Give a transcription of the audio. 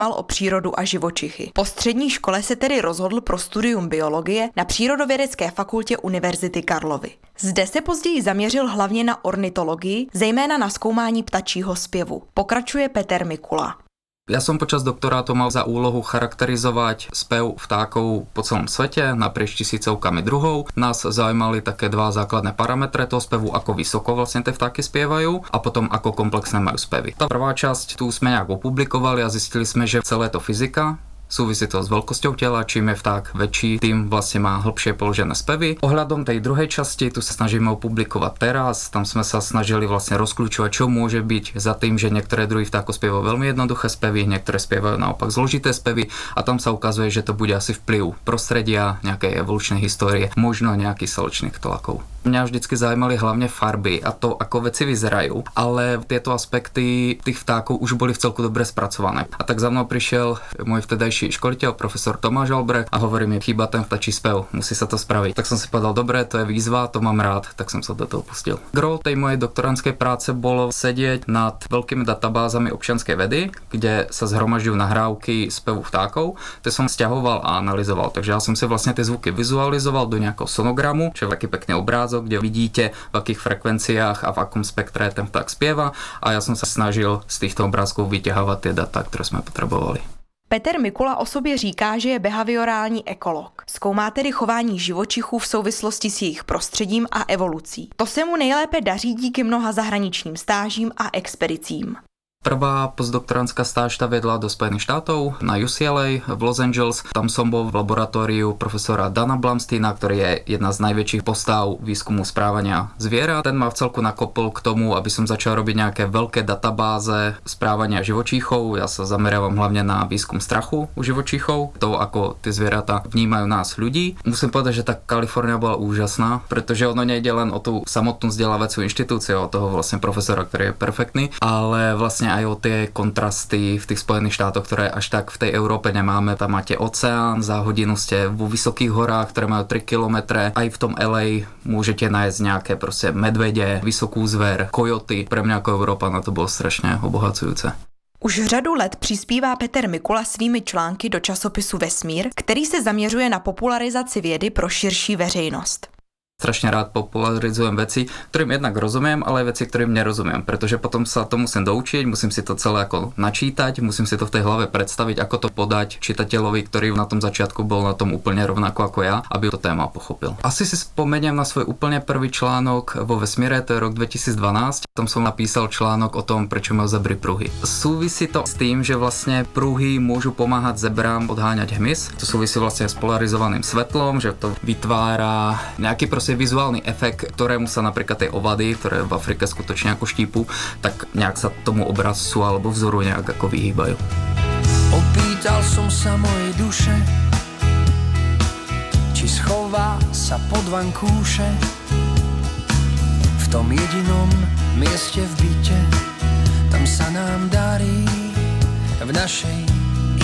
o přírodu a živočichy. Po střední škole se tedy rozhodl pro studium biologie na Přírodovědecké fakultě Univerzity Karlovy. Zde se později zaměřil hlavně na ornitologii, zejména na zkoumání ptačího zpěvu. Pokračuje Peter Mikula. Ja som počas doktorátu mal za úlohu charakterizovať spev vtákov po celom svete naprieč tisícovkami druhov. Nás zaujímali také dva základné parametre toho spevu, ako vysoko vlastne tie vtáky spievajú a potom ako komplexné majú spevy. Tá prvá časť tu sme nejak opublikovali a zistili sme, že celé to fyzika. Súvisí to s veľkosťou tela, čím je vták väčší, tým vlastne má hlbšie položené spevy. Ohľadom tej druhej časti, tu sa snažíme opublikovať teraz, tam sme sa snažili vlastne rozkľúčovať, čo môže byť za tým, že niektoré druhy vtákov spievajú veľmi jednoduché spevy, niektoré spievajú naopak zložité spevy a tam sa ukazuje, že to bude asi vplyv prostredia, nejakej evolučnej histórie, možno nejakých slnečných tlakov. Mňa vždycky zaujímali hlavne farby a to, ako veci vyzerajú, ale tieto aspekty tých vtákov už boli vcelku dobre spracované. A tak za mnou prišiel môj vtedajší školiteľ, profesor Tomáš Albrecht a hovorí mi, chýba ten vtačí spev, musí sa to spraviť. Tak som si povedal, dobre, to je výzva, to mám rád, tak som sa do toho pustil. Gros tej mojej doktorandskej práce bolo sedieť nad veľkými databázami občianskej vedy, kde sa zhromažďujú nahrávky spevu vtákov. To som sťahoval a analyzoval, takže ja som si vlastne tie zvuky vizualizoval do nejakého sonogramu, čo je taký pekný obrázok, kde vidíte, v akých frekvenciách a v akom spektre ten vták spieva a ja som sa snažil z týchto obrázkov vyťahovať tie data, ktoré sme potrebovali. Peter Mikula o sobě říká, že je behaviorální ekolog. Zkoumá tedy chování živočichů v souvislosti s jejich prostředím a evolucí. To se mu nejlépe daří díky mnoha zahraničním stážím a expedicím. Prvá postdoktorantská stáž tá vedla do Spojených štátov na UCLA v Los Angeles. Tam som bol v laboratóriu profesora Dana Blumsteina, ktorý je jedna z najväčších postav výskumu správania zvierat. Ten ma vcelku nakopol k tomu, aby som začal robiť nejaké veľké databáze správania živočíchov. Ja sa zameriavam hlavne na výskum strachu u živočíchov, to ako tie zvieratá vnímajú nás ľudí. Musím povedať, že tá Kalifornia bola úžasná, pretože ono nejde len o tú samotnú vzdelávaciu inštitúciu, o toho vlastne profesora, ktorý je perfektný, ale vlastne aj o tie kontrasty v tých Spojených štátoch, ktoré až tak v tej Európe nemáme. Tam máte oceán, za hodinu ste vo vysokých horách, ktoré majú 3 kilometre. Aj v tom LA môžete nájsť nejaké proste medvede, vysokú zver, kojoty. Pre mňa ako Európana to bolo strašne obohacujúce. Už řadu let přispívá Peter Mikula svými články do časopisu Vesmír, který se zaměřuje na popularizaci vědy pro širší veřejnost. Strašne rád popularizujem veci, ktorým jednak rozumiem, ale aj veci, ktorým nerozumiem, pretože potom sa to musím doučiť, musím si to celé ako načítať, musím si to v tej hlave predstaviť, ako to podať čitateľovi, ktorý na tom začiatku bol na tom úplne rovnako ako ja, aby to téma pochopil. Asi si spomeniem na svoj úplne prvý článok vo Vesmíre, to je rok 2012. Tam som napísal článok o tom, prečo majú zebry pruhy. Súvisí to s tým, že vlastne pruhy môžu pomáhať zebrám odháňať hmyz. To súvisí vlastne s polarizovaným svetlom, že to vytvára nejaký vizuálny efekt, ktorému sa napríklad tej ovady, ktoré v Afrike skutočne ako štípu, tak nejak sa tomu obrazcu alebo vzoru nejak ako vyhýbajú. Opýtal som sa mojej duše, či schová sa pod vankúše v tom jedinom mieste v byte, tam sa nám darí v našej